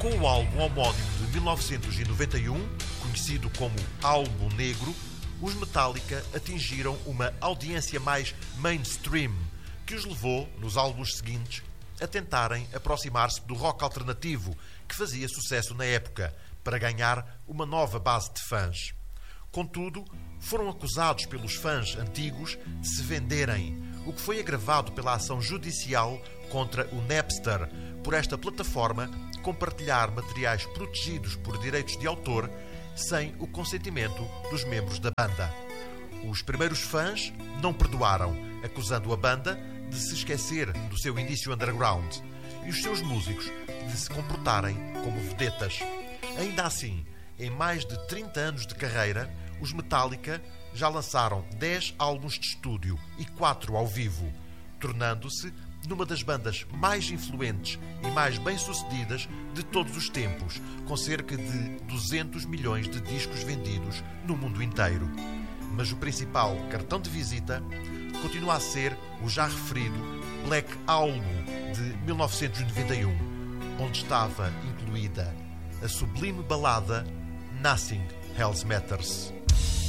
Com o álbum homónimo de 1991, conhecido como Álbum Negro, os Metallica atingiram uma audiência mais mainstream, que os levou, nos álbuns seguintes, a tentarem aproximar-se do rock alternativo, que fazia sucesso na época, para ganhar uma nova base de fãs. Contudo, foram acusados pelos fãs antigos de se venderem, o que foi agravado pela ação judicial contra o Napster, por esta plataforma compartilhar materiais protegidos por direitos de autor sem o consentimento dos membros da banda. Os primeiros fãs não perdoaram, acusando a banda de se esquecer do seu início underground e os seus músicos de se comportarem como vedetas. Ainda assim, em mais de 30 anos de carreira, os Metallica já lançaram 10 álbuns de estúdio e 4 ao vivo, tornando-se numa das bandas mais influentes e mais bem-sucedidas de todos os tempos, com cerca de 200 milhões de discos vendidos no mundo inteiro. Mas o principal cartão de visita continua a ser o já referido Black Album de 1991, onde estava incluída a sublime balada Nothing Else Matters.